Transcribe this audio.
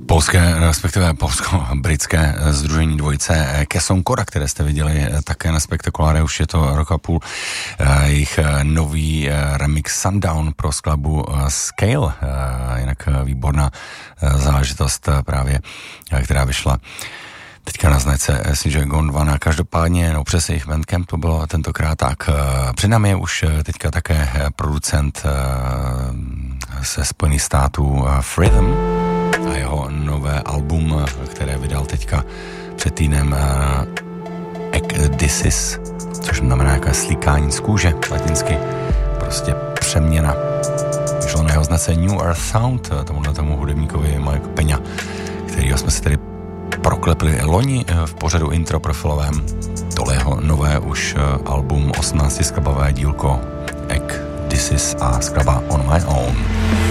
polské, respektive polsko-britské sdružení dvojice Kesson Koda, které jste viděli také na Spektakuláre, už je to rok a půl. Jejich nový remix Sundown pro skladbu Scale, jinak výborná záležitost právě, která vyšla teďka na značce CJ Gondwana. Každopádně přes jejich Bandcamp to bylo tentokrát tak. Před námi je už teďka také producent ze Spojených států Freedom a jeho nové album, které vydal teďka před týdnem Ekdysis, což znamená jaké slíkání z kůže, latinsky, prostě přeměna. Vyšlo na jeho značce New Earth Sound, tomu hudebníkovi Mike Peňa, kterýho jsme si tady proklepli loni v pořadu intro profilovém. Tohle jeho nové už album 18 sklabavé dílko Ekdysis a skladba On My Own.